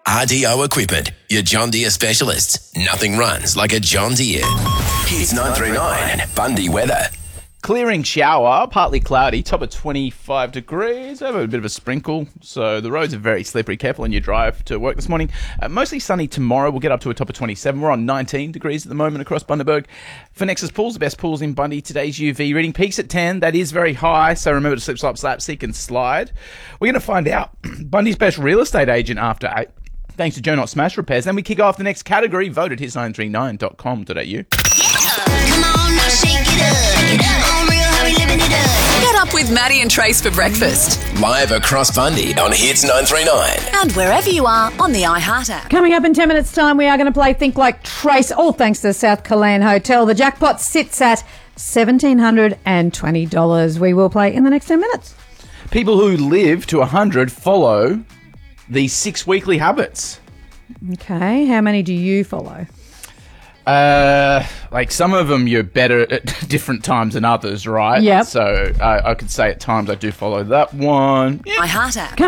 RDO Equipment, your John Deere specialists. Nothing runs like a John Deere. Hits 939, Bundy weather. Clearing shower, partly cloudy, top of 25 degrees. I have a bit of a sprinkle, so the roads are very slippery. Careful on your drive to work this morning. Mostly sunny tomorrow. We'll get up to a top of 27. We're on 19 degrees at the moment across Bundaberg. For Nexus Pools, the best pools in Bundy, today's UV reading peaks at 10. That is very high, so remember to slip, slap, seek and slide. We're going to find out Bundy's best real estate agent after 8. Thanks to Joe Not Smash Repairs. Then we kick off the next category, vote at hits939.com.au. Come on, now shake it up. On real, how we living it up. Get up with Maddie and Trace for breakfast. Live across Bundy on Hits 939. And wherever you are on the iHeart app. Coming up in 10 minutes' time, we are going to play Think Like Trace, all thanks to the South Killeen Hotel. The jackpot sits at $1,720. We will play in the next 10 minutes. People who live to 100 follow these 6 weekly habits. Okay, how many do you follow? Like some of them you're better at different times than others, right? Yep. So I could say at times I do follow that one. Yeah. iHeart app.